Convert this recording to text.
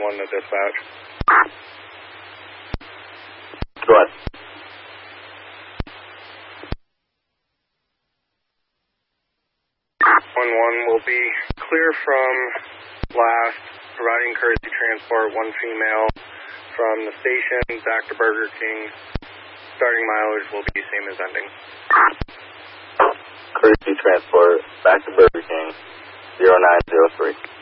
1 to dispatch. Go ahead. 1-1 will be clear from last, providing courtesy transport, 1 female from the station back to Burger King. Starting mileage will be same as ending. Courtesy transport back to Burger King, 0903.